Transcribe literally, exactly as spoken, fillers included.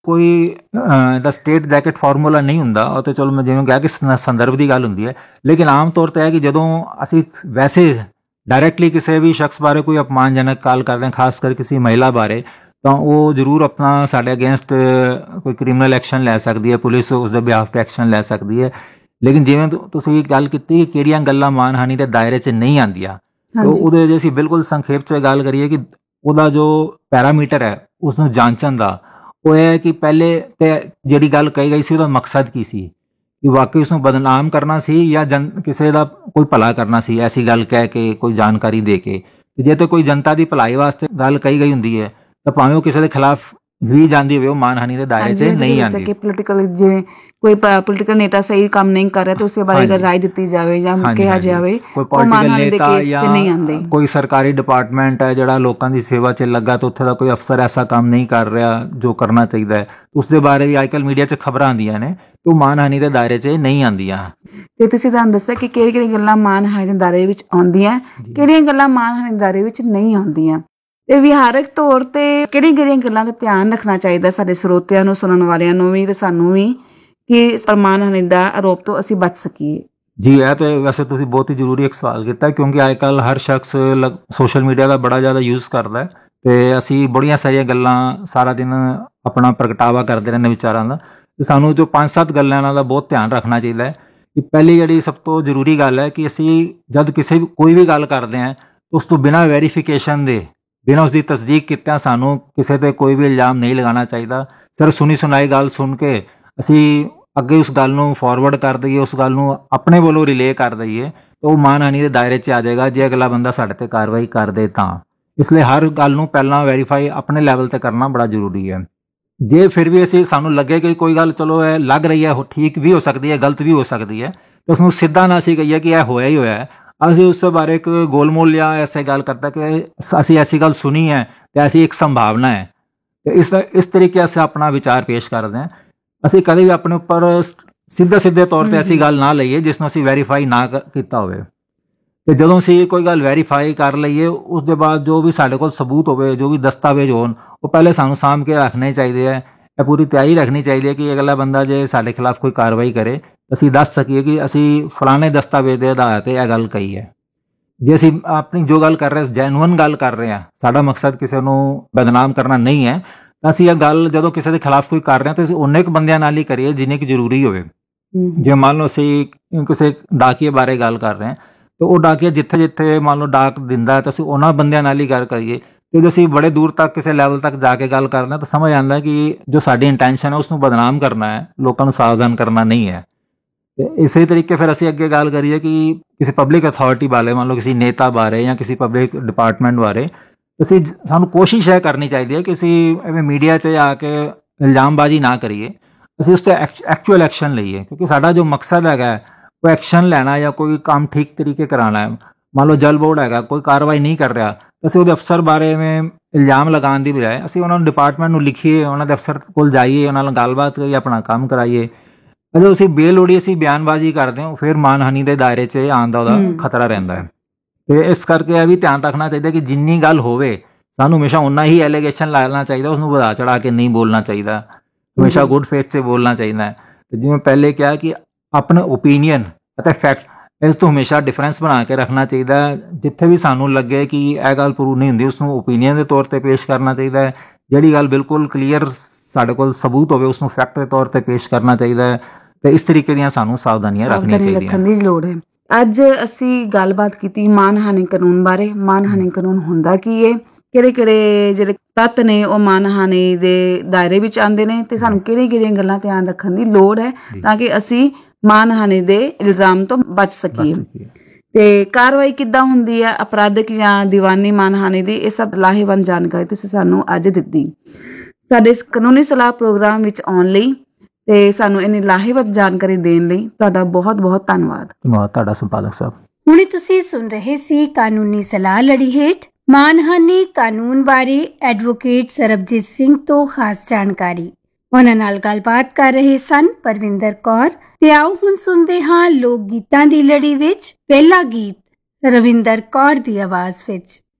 ਕੋਈ ਦਾ state jacket formula ਨਹੀਂ ਹੁੰਦਾ। ਉਹ ਤਾਂ ਚਲੋ ਮੈਂ ਜਿਵੇਂ ਕਿਹਾ ਕਿ ਸੰਦਰਭ ਦੀ ਗੱਲ ਹੁੰਦੀ ਹੈ, ਲੇਕਿਨ ਆਮ ਤੌਰ 'ਤੇ ਹੈ ਕਿ ਜਦੋਂ ਅਸੀਂ ਵੈਸੇ ਡਾਇਰੈਕਟਲੀ ਕਿਸੇ ਵੀ ਸ਼ਖਸ ਬਾਰੇ ਕੋਈ ਅਪਮਾਨਜਨਕ ਗੱਲ ਕਰਦੇ ਹਾਂ, ਖਾਸ ਕਰ ਕਿਸੇ ਮਹਿਲਾ ਬਾਰੇ, ਤਾਂ ਉਹ ਜ਼ਰੂਰ ਆਪਣਾ ਸਾਡੇ ਅਗੇਂਸਟ ਕੋਈ ਕ੍ਰਿਮੀਨਲ ਐਕਸ਼ਨ ਲੈ ਸਕਦੀ ਹੈ, ਪੁਲਿਸ ਉਸ ਦੇ ਬਿਹਾਫ 'ਤੇ ਐਕਸ਼ਨ ਲੈ ਸਕਦੀ ਹੈ। ਲੇਕਿਨ ਜਿਵੇਂ ਤੁਸੀਂ ਗੱਲ ਕੀਤੀ ਕਿ ਕਿਹੜੀਆਂ ਗੱਲਾਂ ਮਾਨਹਾਨੀ ਦੇ ਦਾਇਰੇ 'ਚ ਨਹੀਂ ਆਉਂਦੀਆਂ, ਤਾਂ ਉਹਦੇ ਜੇ ਅਸੀਂ ਬਿਲਕੁਲ ਸੰਖੇਪ 'ਚ ਗੱਲ ਕਰੀਏ ਕਿ ਉਹਦਾ ਜੋ ਪੈਰਾਮੀਟਰ ਹੈ ਉਸ ਨੂੰ ਜਾਂਚਣ ਦਾ, ਉਹ ਇਹ ਹੈ ਕਿ ਪਹਿਲੇ ਤੇ ਜਿਹੜੀ ਗੱਲ ਕਹੀ ਗਈ ਸੀ ਉਹਦਾ ਮਕਸਦ ਕੀ ਸੀ, ਕਿ ਵਾਕਈ ਉਸਨੂੰ ਬਦਨਾਮ ਕਰਨਾ ਸੀ ਜਾਂ ਜਨ ਕਿਸੇ ਦਾ ਕੋਈ ਭਲਾ ਕਰਨਾ ਸੀ, ਐਸੀ ਗੱਲ ਕਹਿ ਕੇ ਕੋਈ ਜਾਣਕਾਰੀ ਦੇ ਕੇ। ਜੇ ਤਾਂ ਕੋਈ ਜਨਤਾ ਦੀ ਭਲਾਈ ਵਾਸਤੇ ਗੱਲ ਕਹੀ ਗਈ ਹੁੰਦੀ ਹੈ ਤਾਂ ਭਾਵੇਂ ਉਹ ਕਿਸੇ ਦੇ ਖਿਲਾਫ ਵੀ ਜਾਂਦੀ ਹੋਵੇ, ਉਹ ਮਾਨਹਾਨੀ ਦੇ ਦਾਇਰੇ 'ਚ ਨਹੀਂ ਆਉਂਦੀ। ਕਿ ਪੋਲੀਟੀਕਲ ਜੇ ਕੋਈ ਪੋਲੀਟੀਕਲ ਨੇਤਾ ਸਹੀ ਕੰਮ ਨਹੀਂ ਕਰ ਰਿਹਾ ਤਾਂ ਉਸੇ ਬਾਰੇ ਅਗਰ ਰਾਏ ਦਿੱਤੀ ਜਾਵੇ ਜਾਂ ਕਿਹਾ ਜਾਵੇ, ਕੋਈ ਪੋਲੀਟੀਕਲ ਨੇਤਾ ਜਾਂ ਕੋਈ ਸਰਕਾਰੀ ਡਿਪਾਰਟਮੈਂਟ ਹੈ ਜਿਹੜਾ ਲੋਕਾਂ ਦੀ ਸੇਵਾ 'ਚ ਲੱਗਾ ਤਾਂ ਉੱਥੇ ਦਾ ਕੋਈ ਅਫਸਰ ਐਸਾ ਕੰਮ ਨਹੀਂ ਕਰ ਰਿਹਾ ਜੋ ਕਰਨਾ ਚਾਹੀਦਾ ਹੈ, ਉਸ ਦੇ ਬਾਰੇ ਵੀ ਅੱਜ ਕੱਲ੍ਹ ਮੀਡੀਆ 'ਚ ਖਬਰਾਂ ਆਉਂਦੀਆਂ ਨੇ, ਤਾਂ ਉਹ ਮਾਨਹਾਨੀ ਦੇ ਦਾਇਰੇ 'ਚ ਨਹੀਂ ਆਉਂਦੀਆਂ। ਤੇ ਤੁਸੀਂ ਤੁਹਾਨੂੰ ਦੱਸਿਆ ਕਿ ਕਿਹੜੀ ਕਿਹੜੀ ਗੱਲਾਂ ਮਾਨਹਾਨੀ ਦੇ ਦਾਇਰੇ ਵਿੱਚ ਆਉਂਦੀਆਂ, ਕਿਹੜੀਆਂ ਗੱਲਾਂ ਮਾਨਹਾਨੀ ਦੇ ਦਾਇਰੇ ਵਿੱਚ ਨਹੀਂ ਆਉਂਦੀਆਂ, ਤੇ ਵਿਹਾਰਕ ਤੌਰ ਤੇ ਕਿਹੜੀਆਂ ਕਿਹੜੀਆਂ ਗੱਲਾਂ ਦਾ ਧਿਆਨ ਰੱਖਣਾ ਚਾਹੀਦਾ ਸਾਡੇ ਸਰੋਤਿਆਂ ਨੂੰ, ਸੁਣਨ ਵਾਲਿਆਂ ਨੂੰ ਵੀ ਤੇ ਸਾਨੂੰ ਵੀ, ਕਿ ਮਾਨਹਾਨੀ ਦਾ ਆਰੋਪ ਤੋਂ ਅਸੀਂ ਬਚ ਸਕੀਏ। ਜੀ, ਇਹ ਤਾਂ ਵੈਸੇ ਤੁਸੀਂ ਬਹੁਤ ਹੀ ਜ਼ਰੂਰੀ ਇੱਕ ਸਵਾਲ ਕੀਤਾ, ਕਿਉਂਕਿ ਅੱਜ ਕੱਲ੍ਹ ਹਰ ਸ਼ਖਸ ਸੋਸ਼ਲ ਮੀਡੀਆ ਦਾ ਬੜਾ ਜ਼ਿਆਦਾ ਯੂਜ਼ ਕਰਦਾ ਹੈ ਤੇ ਅਸੀਂ ਬੜੀਆਂ ਸਾਰੀਆਂ ਗੱਲਾਂ ਸਾਰਾ ਦਿਨ ਆਪਣਾ ਪ੍ਰਗਟਾਵਾ ਕਰਦੇ ਰਹਿੰਦੇ ਵਿਚਾਰਾਂ ਦਾ, ਤੇ ਸਾਨੂੰ ਜੋ ਪੰਜ ਸੱਤ ਗੱਲਾਂ ਇਹਨਾਂ ਦਾ ਬਹੁਤ ਧਿਆਨ ਰੱਖਣਾ ਚਾਹੀਦਾ ਹੈ। ਕਿ ਪਹਿਲੀ ਜਿਹੜੀ ਸਭ ਤੋਂ ਜ਼ਰੂਰੀ ਗੱਲ ਹੈ ਕਿ ਅਸੀਂ ਜਦ ਕਿਸੇ ਵੀ ਕੋਈ ਵੀ ਗੱਲ ਕਰਦੇ ਹਾਂ ਤਾਂ ਉਸ ਤੋਂ ਬਿਨਾਂ ਵੈਰੀਫਿਕੇਸ਼ਨ ਦੇ, ਬਿਨਾਂ ਉਸਦੀ ਤਸਦੀਕ ਕੀਤਿਆਂ ਸਾਨੂੰ ਕਿਸੇ 'ਤੇ ਕੋਈ ਵੀ ਇਲਜ਼ਾਮ ਨਹੀਂ ਲਗਾਉਣਾ ਚਾਹੀਦਾ। ਸਿਰਫ ਸੁਣੀ ਸੁਣਾਈ ਗੱਲ ਸੁਣ ਕੇ ਅਸੀਂ ਅੱਗੇ ਉਸ ਗੱਲ ਨੂੰ ਫਾਰਵਰਡ ਕਰ ਦਈਏ, ਉਸ ਗੱਲ ਨੂੰ ਆਪਣੇ ਵੱਲੋਂ ਰਿਲੇ ਕਰ ਦਈਏ, ਤਾਂ ਉਹ ਮਾਨਹਾਨੀ ਦੇ ਦਾਇਰੇ 'ਚ ਆ ਜਾਏਗਾ ਜੇ ਅਗਲਾ ਬੰਦਾ ਸਾਡੇ 'ਤੇ ਕਾਰਵਾਈ ਕਰ ਦੇ ਤਾਂ। ਇਸ ਲਈ ਹਰ ਗੱਲ ਨੂੰ ਪਹਿਲਾਂ ਵੈਰੀਫਾਈ ਆਪਣੇ ਲੈਵਲ 'ਤੇ ਕਰਨਾ ਬੜਾ ਜ਼ਰੂਰੀ ਹੈ। ਜੇ ਫਿਰ ਵੀ ਅਸੀਂ ਸਾਨੂੰ ਲੱਗੇ ਕਿ ਕੋਈ ਗੱਲ ਚਲੋ ਇਹ ਲੱਗ ਰਹੀ ਹੈ ਠੀਕ ਵੀ ਹੋ ਸਕਦੀ ਹੈ, ਗਲਤ ਵੀ ਹੋ ਸਕਦੀ ਹੈ, ਤਾਂ ਉਸਨੂੰ ਸਿੱਧਾ ਨਾ ਅਸੀਂ ਕਹੀਏ ਕਿ ਇਹ ਹੋਇਆ ਹੀ ਹੋਇਆ ਹੈ। ਅਸੀਂ ਉਸ ਬਾਰੇ ਇੱਕ ਗੋਲਮੋਲ ਜਾਂ ਐਸੇ ਗੱਲ ਕਰਦਾ ਕਿ ਅਸੀਂ ਐਸੀ ਗੱਲ ਸੁਣੀ ਹੈ ਤੇ ਐਸੀ ਇੱਕ ਸੰਭਾਵਨਾ ਹੈ, ਤੇ ਇਸ ਇਸ ਤਰੀਕੇ ਅਸੀਂ ਆਪਣਾ ਵਿਚਾਰ ਪੇਸ਼ ਕਰਦੇ ਹਾਂ। ਅਸੀਂ ਕਦੇ ਵੀ ਆਪਣੇ ਉੱਪਰ ਸਿੱਧੇ ਸਿੱਧੇ ਤੌਰ 'ਤੇ ਐਸੀ ਗੱਲ ਨਾ ਲਈਏ ਜਿਸ ਨੂੰ ਅਸੀਂ ਵੈਰੀਫਾਈ ਨਾ ਕੀਤਾ ਹੋਵੇ, ਤੇ ਜਦੋਂ ਅਸੀਂ ਕੋਈ ਗੱਲ ਵੈਰੀਫਾਈ ਕਰ ਲਈਏ ਉਸ ਦੇ ਬਾਅਦ ਜੋ ਵੀ ਸਾਡੇ ਕੋਲ ਸਬੂਤ ਹੋਵੇ, ਜੋ ਵੀ ਦਸਤਾਵੇਜ਼ ਹੋਣ, ਉਹ ਪਹਿਲੇ ਸਾਨੂੰ ਸਾਂਭ ਕੇ ਰੱਖਣੇ ਚਾਹੀਦੇ ਹੈ। ਇਹ ਪੂਰੀ ਤਿਆਰੀ ਰੱਖਣੀ ਚਾਹੀਦੀ ਹੈ ਕਿ ਅਗਲਾ ਬੰਦਾ ਜੇ ਸਾਡੇ ਖਿਲਾਫ ਕੋਈ ਕਾਰਵਾਈ ਕਰੇ ਅਸੀਂ ਦੱਸ ਸਕੀਏ ਕਿ ਅਸੀਂ ਫਲਾਣੇ ਦਸਤਾਵੇਜ਼ ਦੇ ਆਧਾਰ 'ਤੇ ਇਹ ਗੱਲ ਕਹੀ ਹੈ। ਜੇ ਅਸੀਂ ਆਪਣੀ ਜੋ ਗੱਲ ਕਰ ਰਹੇ ਜੈਨੂਅਨ ਗੱਲ ਕਰ ਰਹੇ ਹਾਂ, ਸਾਡਾ ਮਕਸਦ ਕਿਸੇ ਨੂੰ ਬਦਨਾਮ ਕਰਨਾ ਨਹੀਂ ਹੈ, ਤਾਂ ਅਸੀਂ ਇਹ ਗੱਲ ਜਦੋਂ ਕਿਸੇ ਦੇ ਖਿਲਾਫ ਕੋਈ ਕਰ ਰਹੇ ਹਾਂ ਤਾਂ ਅਸੀਂ ਉਨੇ ਕੁ ਬੰਦਿਆਂ ਨਾਲ ਹੀ ਕਰੀਏ ਜਿੰਨੇ ਕੁ ਜ਼ਰੂਰੀ ਹੋਵੇ। ਜੇ ਮੰਨ ਲਓ ਅਸੀਂ ਕਿਸੇ ਡਾਕੀਏ ਬਾਰੇ ਗੱਲ ਕਰ ਰਹੇ ਹਾਂ ਤਾਂ ਉਹ ਡਾਕੀਆ ਜਿੱਥੇ ਜਿੱਥੇ ਮੰਨ ਲਓ ਡਾਕ ਦਿੰਦਾ ਹੈ ਤਾਂ ਅਸੀਂ ਉਹਨਾਂ ਬੰਦਿਆਂ ਨਾਲ ਹੀ ਗੱਲ ਕਰੀਏ। ਤੇ ਜੇ ਅਸੀਂ ਬੜੇ ਦੂਰ ਤੱਕ ਕਿਸੇ ਲੈਵਲ ਤੱਕ ਜਾ ਕੇ ਗੱਲ ਕਰਦੇ ਹਾਂ ਤਾਂ ਸਮਝ ਆਉਂਦਾ ਕਿ ਜੋ ਸਾਡੀ ਇੰਟੈਂਸ਼ਨ ਹੈ ਉਸ ਨੂੰ ਬਦਨਾਮ ਕਰਨਾ ਹੈ, ਲੋਕਾਂ ਨੂੰ ਸਾਵਧਾਨ ਕਰਨਾ ਨਹੀਂ ਹੈ। ਤੇ ਇਸੇ ਤਰੀਕੇ ਫਿਰ ਅਸੀਂ ਅੱਗੇ ਗੱਲ ਕਰੀਏ ਕਿ ਕਿਸੇ ਪਬਲਿਕ ਅਥਾਰਟੀ ਬਾਰੇ, ਮੰਨ ਲਓ ਕਿਸੇ ਨੇਤਾ ਬਾਰੇ ਜਾਂ ਕਿਸੇ ਪਬਲਿਕ ਡਿਪਾਰਟਮੈਂਟ ਬਾਰੇ, ਅਸੀਂ ਸਾਨੂੰ ਕੋਸ਼ਿਸ਼ ਇਹ ਕਰਨੀ ਚਾਹੀਦੀ ਹੈ ਕਿ ਅਸੀਂ ਐਵੇਂ ਮੀਡੀਆ 'ਚ ਆ ਕੇ ਇਲਜ਼ਾਮਬਾਜ਼ੀ ਨਾ ਕਰੀਏ, ਅਸੀਂ ਉਸ 'ਤੇ ਐਕਚੁਅਲ ਐਕਸ਼ਨ ਲਈਏ, ਕਿਉਂਕਿ ਸਾਡਾ ਜੋ ਮਕਸਦ ਹੈਗਾ ਉਹ ਐਕਸ਼ਨ ਲੈਣਾ ਜਾਂ ਕੋਈ ਕੰਮ ਠੀਕ ਤਰੀਕੇ ਕਰਾਉਣਾ ਹੈ। ਮੰਨ ਲਓ ਜਲ ਬੋਰਡ ਹੈਗਾ, ਕੋਈ ਕਾਰਵਾਈ ਨਹੀਂ ਕਰ ਰਿਹਾ, ਅਸੀਂ ਉਹਦੇ ਅਫਸਰ ਬਾਰੇ में ਇਲਜ਼ਾਮ ਲਗਾਉਣ ਦੀ ਬਜਾਏ ਅਸੀਂ ਉਹਨਾਂ ਨੂੰ ਡਿਪਾਰਟਮੈਂਟ ਨੂੰ ਲਿਖੀਏ, ਉਹਨਾਂ ਦੇ ਅਫਸਰ ਕੋਲ ਜਾਈਏ, ਉਹਨਾਂ ਨਾਲ ਗੱਲਬਾਤ ਕਰੀਏ, ਆਪਣਾ ਕੰਮ ਕਰਾਈਏ। ਜਦੋਂ ਅਸੀਂ ਬੇਲੋੜੀ ਅਸੀਂ ਬਿਆਨਬਾਜ਼ੀ ਕਰਦੇ ਹਾਂ ਫਿਰ ਮਾਨਹਾਨੀ ਦੇ ਦਾਇਰੇ 'ਚ ਆਉਣ ਦਾ ਉਹਦਾ ਖਤਰਾ ਰਹਿੰਦਾ ਹੈ। ਤੇ ਇਸ ਕਰਕੇ ਇਹ ਵੀ ਧਿਆਨ ਰੱਖਣਾ ਚਾਹੀਦਾ ਕਿ ਜਿੰਨੀ ਗੱਲ ਹੋਵੇ ਸਾਨੂੰ ਹਮੇਸ਼ਾ ਉਨਾ ਹੀ ਐਲੀਗੇਸ਼ਨ ਲਾਣਾ ਚਾਹੀਦਾ, ਉਸਨੂੰ ਵਧਾ ਚੜਾ ਕੇ ਨਹੀਂ ਬੋਲਣਾ ਚਾਹੀਦਾ, ਹਮੇਸ਼ਾ ਗੁੱਡ ਫੇਥ 'ਚ ਬੋਲਣਾ ਚਾਹੀਦਾ ਹੈ। ਤੇ ਜਿਵੇਂ ਪਹਿਲੇ ਕਿਹਾ ਕਿ ਆਪਣਾ ਓਪੀਨੀਅਨ ਅਤੇ ਫੈਕਟ ਇਸ ਤੋਂ ਹਮੇਸ਼ਾ ਡਿਫਰੈਂਸ ਬਣਾ ਕੇ ਰੱਖਣਾ ਚਾਹੀਦਾ। ਜਿੱਥੇ ਵੀ ਸਾਨੂੰ ਲੱਗੇ ਕਿ ਇਹ ਗੱਲ ਪ੍ਰੂਵ ਨਹੀਂ ਹੁੰਦੀ ਉਸਨੂੰ ਓਪੀਨੀਅਨ ਦੇ ਤੌਰ 'ਤੇ ਪੇਸ਼ ਕਰਨਾ ਚਾਹੀਦਾ ਹੈ। ਜਿਹੜੀ ਗੱਲ ਬਿਲਕੁਲ ਕਲੀਅਰ ਸਾਡੇ ਕੋਲ ਸਬੂਤ ਹੋਵੇ ਉਸਨੂੰ ਫੈਕਟ ਦੇ ਤੌਰ 'ਤੇ ਪੇਸ਼ ਕਰਨਾ ਚਾਹੀਦਾ ਹੈ। ਤੇ ਇਸ ਤਰੀਕੇ ਦੀਆਂ ਸਾਨੂੰ ਸਾਵਧਾਨੀਆਂ ਰੱਖਣੀਆਂ ਚਾਹੀਦੀਆਂ ਰੱਖਣ ਦੀ ਲੋੜ ਹੈ। ਅੱਜ ਅਸੀਂ ਗੱਲਬਾਤ ਕੀਤੀ ਮਾਨਹਾਨੀ ਕਾਨੂੰਨ ਬਾਰੇ। ਮਾਨਹਾਨੀ ਕਾਨੂੰਨ ਹੁੰਦਾ ਕੀ ਹੈ, ਕਿਹੜੇ ਕਿਹੜੇ ਜਿਹੜੇ ਤੱਤ ਨੇ ਉਹ ਮਾਨਹਾਨੀ ਦੇ ਦਾਇਰੇ ਵਿੱਚ ਆਉਂਦੇ ਨੇ, ਤੇ ਸਾਨੂੰ ਕਿਹੜੀਆਂ ਕਿਹੜੀਆਂ ਗੱਲਾਂ ਧਿਆਨ ਰੱਖਣ ਦੀ ਲੋੜ ਹੈ ਤਾਂ ਕਿ ਅਸੀਂ ਮਾਨਹਾਨੀ ਦੇ ਇਲਜ਼ਾਮ ਤੋਂ ਬਚ ਸਕੀਏ। ਤੇ ਕਾਰਵਾਈ ਕਿੱਦਾਂ ਹੁੰਦੀ ਹੈ ਅਪਰਾਧਿਕ ਜਾਂ ਦੀਵਾਨੀ ਮਾਨਹਾਨੀ ਦੀ, ਇਹ ਸਭ ਲਾਹੇਵੰਦ ਜਾਣਕਾਰੀ ਤੁਸੀਂ ਸਾਨੂੰ ਅੱਜ ਦਿੱਤੀ। ਸਾਡੇ ਇਸ ਕਾਨੂੰਨੀ ਸਲਾਹ ਪ੍ਰੋਗਰਾਮ ਵਿੱਚ ਆਉਣ ਲਈ ਤੇ ਸਾਨੂੰ ਇੰਨੀ ਲਾਹੇਵੰਦ ਜਾਣਕਾਰੀ ਦੇਣ ਲਈ ਤੁਹਾਡਾ ਬਹੁਤ ਬਹੁਤ ਧੰਨਵਾਦ। ਧੰਨਵਾਦ ਤੁਹਾਡਾ ਸੰਪਾਦਕ ਸਾਹਿਬ। ਹੁਣੇ ਤੁਸੀਂ ਸੁਣ ਰਹੇ ਸੀ ਕਾਨੂੰਨੀ ਸਲਾਹ ਲੜੀ ਹੇਠ ਮਾਨਹਾਨੀ ਕਾਨੂੰਨ ਬਾਰੇ ਐਡਵੋਕੇਟ ਸਰਬਜੀਤ ਸਿੰਘ ਤੋਂ ਖਾਸ ਜਾਣਕਾਰੀ। ਉਹਨਾਂ ਨਾਲ ਗੱਲਬਾਤ ਕਰ ਰਹੇ ਸਨ ਪਰਵਿੰਦਰ ਕੌਰ। ਤੇ ਆਓ ਹੁਣ ਸੁਣਦੇ ਹਾਂ ਲੋਕ ਗੀਤਾਂ ਦੀ ਲੜੀ ਵਿੱਚ ਪਹਿਲਾ ਗੀਤ ਰਵਿੰਦਰ ਕੌਰ ਦੀ ਆਵਾਜ਼ ਵਿੱਚ।